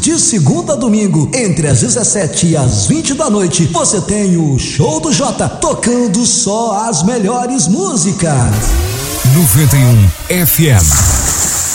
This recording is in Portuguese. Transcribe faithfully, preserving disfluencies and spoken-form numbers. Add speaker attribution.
Speaker 1: De segunda a domingo, entre as dezessete e as vinte da noite, você tem o Show do Jota, tocando só as melhores músicas.
Speaker 2: noventa e um F M.